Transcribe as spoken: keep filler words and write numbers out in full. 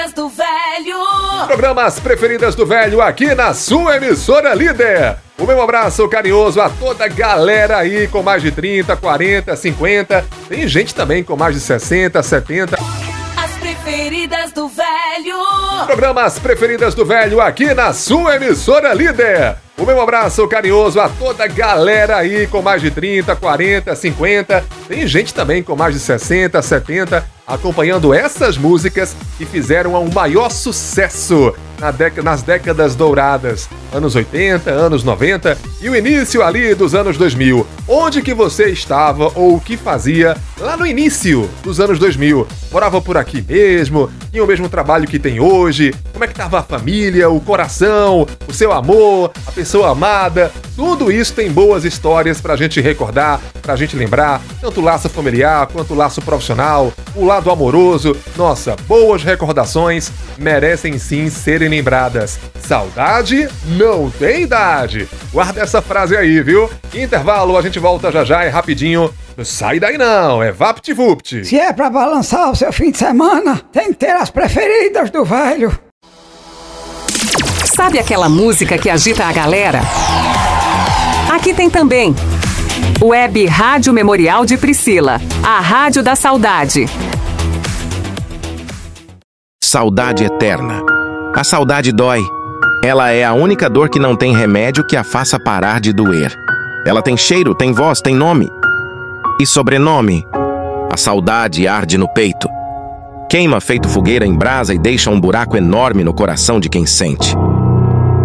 do velho. Programas preferidas do velho aqui na sua emissora líder. O meu abraço carinhoso a toda a galera aí com mais de trinta, quarenta, cinquenta. Tem gente também com mais de sessenta, setenta. As preferidas do velho. Programas preferidas do velho aqui na sua emissora líder. O meu abraço carinhoso a toda a galera aí com mais de trinta, quarenta, cinquenta. Tem gente também com mais de sessenta, setenta, acompanhando essas músicas que fizeram um maior sucesso na década, nas décadas douradas, anos oitenta, anos noventa e o início ali dos anos dois mil. Onde que você estava ou o que fazia lá no início dos anos dois mil? Morava por aqui mesmo? Tinha o mesmo trabalho que tem hoje? Como é que estava a família, o coração, o seu amor, a pessoa amada? Tudo isso tem boas histórias pra gente recordar, pra gente lembrar, tanto o laço familiar quanto o laço profissional, o lado amoroso. Nossa, boas recordações merecem sim serem lembradas. Saudade não tem idade. Guarda essa frase aí, viu? Intervalo, a gente volta já já, é rapidinho. Não sai daí não, é VaptVupt. Se é pra balançar o seu fim de semana, tem que ter as preferidas do velho. Sabe aquela música que agita a galera? Aqui tem também. Web Rádio Memorial de Priscila, a Rádio da Saudade. Saudade eterna. A saudade dói. Ela é a única dor que não tem remédio que a faça parar de doer. Ela tem cheiro, tem voz, tem nome. E sobrenome. A saudade arde no peito. Queima feito fogueira em brasa e deixa um buraco enorme no coração de quem sente.